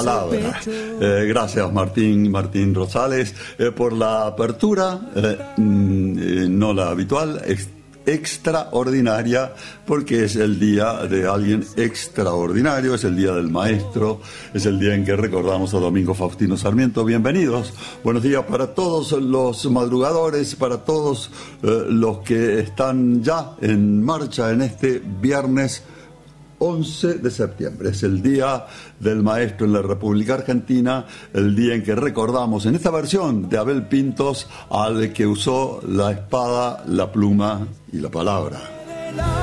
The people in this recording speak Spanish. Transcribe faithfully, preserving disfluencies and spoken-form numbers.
palabra. Eh, gracias Martín, Martín Rosales, eh, por la apertura, eh, mm, no la habitual, ex- extraordinaria, porque es el día de alguien extraordinario, es el día del maestro, es el día en que recordamos a Domingo Faustino Sarmiento. Bienvenidos, buenos días para todos los madrugadores, para todos eh, los que están ya en marcha en este viernes once de septiembre. Es el Día del Maestro en la República Argentina, el día en que recordamos en esta versión de Abel Pintos al que usó la espada, la pluma y la palabra.